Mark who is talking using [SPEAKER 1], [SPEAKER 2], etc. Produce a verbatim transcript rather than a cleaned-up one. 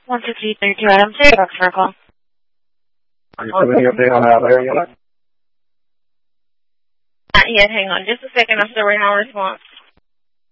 [SPEAKER 1] one two three three two Adam City, Box Circle.
[SPEAKER 2] Are you putting any update on that area yet?
[SPEAKER 1] Not yet, hang on just a second, I'm still waiting on a response.